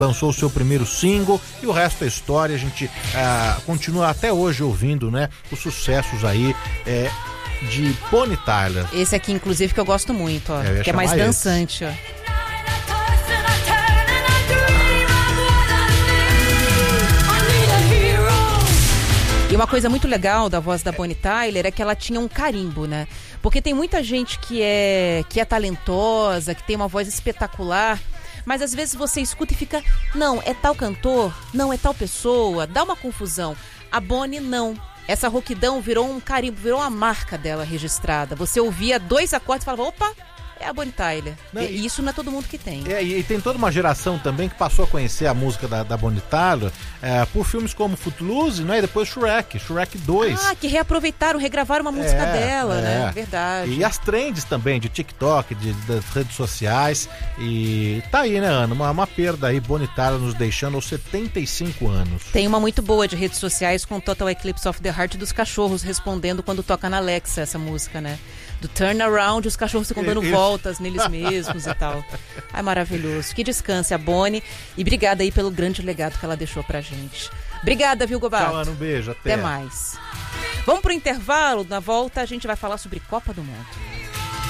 lançou o seu primeiro single e o resto é história. A gente continua até hoje ouvindo, né, os sucessos aí de Bonnie Tyler. Esse aqui, inclusive, que eu gosto muito, ó, que é mais dançante, ó. E uma coisa muito legal da voz da Bonnie Tyler é que ela tinha um carimbo, né? Porque tem muita gente que é talentosa, que tem uma voz espetacular, mas às vezes você escuta e fica, não, é tal cantor, não, é tal pessoa, dá uma confusão. A Bonnie não. Essa rouquidão virou um carimbo, virou uma marca dela registrada. Você ouvia 2 acordes e falava, opa, é a Bonnie Tyler. Não, e isso não é todo mundo que tem. E tem toda uma geração também que passou a conhecer a música da Bonnie Tyler por filmes como Footloose, né? E depois Shrek 2. Que reaproveitaram, regravaram uma música dela, né? Verdade. E as trends também de TikTok, das redes sociais. E tá aí, né, Ana? Uma perda aí, Bonnie Tyler nos deixando aos 75 anos. Tem uma muito boa de redes sociais com Total Eclipse of the Heart dos cachorros respondendo quando toca na Alexa essa música, né? Do Turnaround, os cachorros ficam dando voltas neles mesmos e tal. Ai, maravilhoso. Que descanse a Bonnie. E obrigada aí pelo grande legado que ela deixou pra gente. Obrigada, viu, Gobato? Tchau, Ana, um beijo. Até mais. Vamos pro intervalo. Na volta a gente vai falar sobre Copa do Mundo.